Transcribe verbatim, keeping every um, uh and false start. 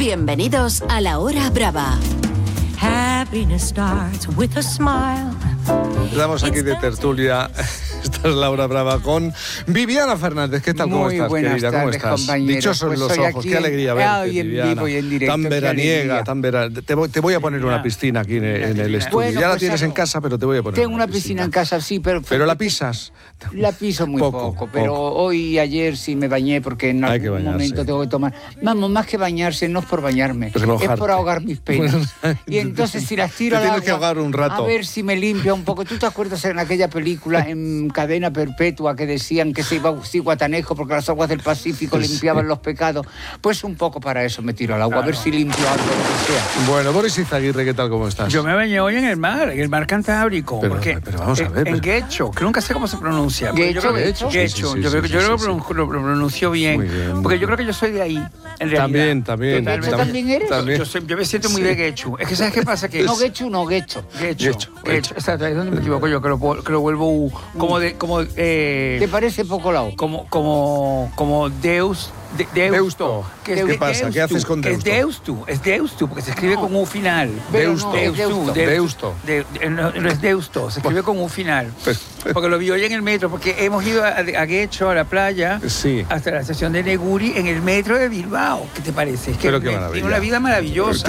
Bienvenidos a La Hora Brava. Happiness starts with a smile. Estamos aquí de tertulia. Esta es La Hora Brava con Viviana Fernández. ¿Qué tal? ¿Cómo Muy estás, buenas querida? tardes, ¿Cómo estás? compañeros. Dichosos Pues los soy ojos. aquí Qué alegría verte, ah, y en Viviana. vivo y en directo, Tan qué veraniega, alegría. tan veraniega. Te voy, te voy a poner una piscina aquí en, en el estudio. Bueno, ya la pues tienes algo. en casa, pero te voy a poner Tengo una piscina en casa, sí, pero... Pero la pisas. La piso muy Poco, poco, pero poco. hoy y ayer sí me bañé porque en Hay que algún bañarse. momento tengo que tomar... Vamos, más que bañarse, no es por bañarme, Pues es mojarte. por ahogar mis penas. Y entonces si las tiro Te al tienes que agua, ahogar un rato. a ver si me limpia un poco. ¿Tú te acuerdas en aquella película en Cadena Perpetua que decían que se iba a Zihuatanejo porque las aguas del Pacífico Sí. limpiaban los pecados? Pues un poco para eso me tiro al agua, a ver si limpio algo, lo que sea. Bueno, Boris Izaguirre, ¿qué tal? ¿Cómo estás? Yo me bañé hoy en el mar, en el mar Cantábrico. Pero- porque pero vamos a en- ver, En pero- Guecho, que nunca sé cómo se pronuncia. pero Guecho, yo creo que- Guecho. Sí, Guecho, sí, sí, yo creo, sí, yo creo sí, que sí. lo, lo pronunció bien, Muy bien. porque yo creo que yo soy de ahí, en realidad. También, también. ¿De Guecho también eres? También. Yo, soy- yo me siento muy de Guecho. Es que ¿sabes qué pasa? Que No, Guecho, no, Guecho. Guecho, Guecho, Guecho, exacto, ahí es donde me equivoco yo, que lo, que lo vuelvo U, como de, como, eh, ¿Te parece poco lao? como, como, como Deus, de, Deusto. Deusto. Que es ¿Qué de pasa? ¿Qué Deustu, haces con que Deusto? Es Deustu, es Deustu, porque se escribe con un final. Pero no, es Deusto. Deusto. De- de- no, no es Deusto, se escribe con un final. Pues- Porque lo vi hoy en el metro, porque hemos ido a, a Guecho, a la playa, Sí. hasta la estación de Neguri, en el metro de Bilbao. ¿Qué te parece? Es que Pero qué me- maravilla. tiene una vida maravillosa.